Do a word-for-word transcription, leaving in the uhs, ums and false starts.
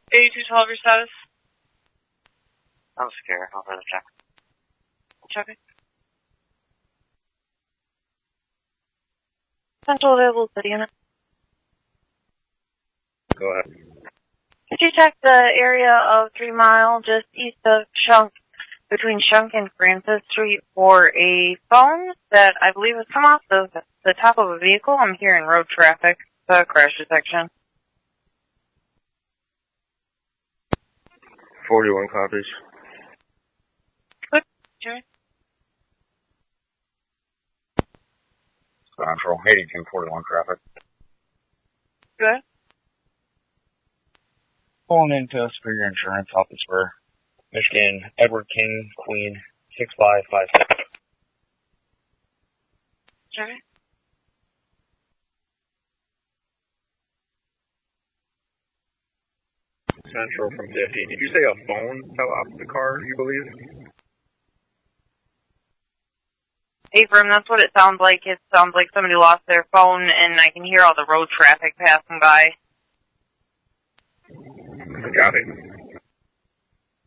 eighty-two twelve, your status? I'm scared. I'll further check. Check it. Central available city unit. Go ahead. Could you check the area of Three Mile just east of Shunk, between Shunk and Francis Street for a phone that I believe has come off the, the top of a vehicle? I'm hearing road traffic, uh, crash detection. forty-one copies. Good. Jerry? Central, eighty-two forty-one traffic. Good. Pulling into Superior Insurance, Office for Michigan, Edward King, Queen, six five five six. Jerry? Central from fifty. Did you say a phone fell off the car, you believe? Abram, that's what it sounds like. It sounds like somebody lost their phone, and I can hear all the road traffic passing by. Got it.